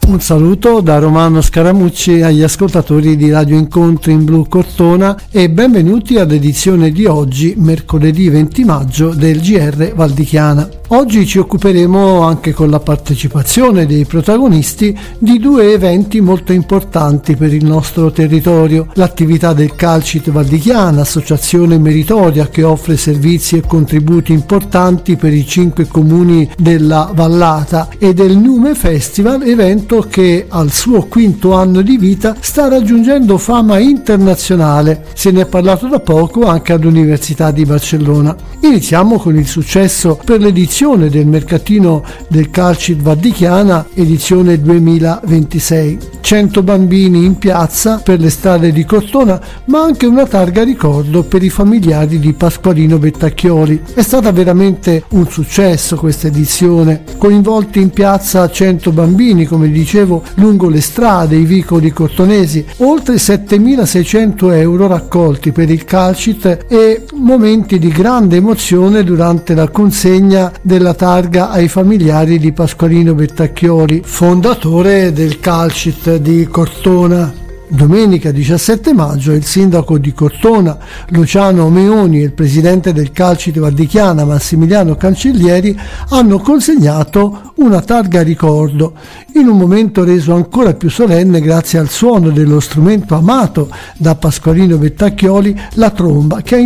Un saluto da Romano Scaramucci agli ascoltatori di Radio Incontri in Blu Cortona e benvenuti all'edizione di oggi, mercoledì 20 maggio, del GR Valdichiana. Oggi ci occuperemo, anche con la partecipazione dei protagonisti, di due eventi molto importanti per il nostro territorio: l'attività del Calcit Valdichiana, associazione meritoria che offre servizi e contributi importanti per i 5 comuni della Vallata, e del Nume Festival, evento che al suo 5° anno di vita sta raggiungendo fama internazionale. Se ne è parlato da poco anche all'Università di Barcellona. Iniziamo con il successo per l'edizione del mercatino del Calcit Valdichiana, edizione 2026. 100 bambini in piazza per le strade di Cortona, ma anche una targa ricordo per i familiari di Pasqualino Bettacchioli. È stata veramente un successo questa edizione, coinvolti in piazza 100 bambini, come dicevo, lungo le strade, i vicoli cortonesi, oltre 7.600 euro raccolti per il Calcit e momenti di grande emozione durante la consegna della targa ai familiari di Pasqualino Bettacchioli, fondatore del Calcit di Cortona. Domenica 17 maggio il sindaco di Cortona, Luciano Meoni, e il presidente del Calcit Valdichiana, Massimiliano Cancellieri, hanno consegnato una targa ricordo, in un momento reso ancora più solenne grazie al suono dello strumento amato da Pasqualino Bettacchioli, la tromba, che ha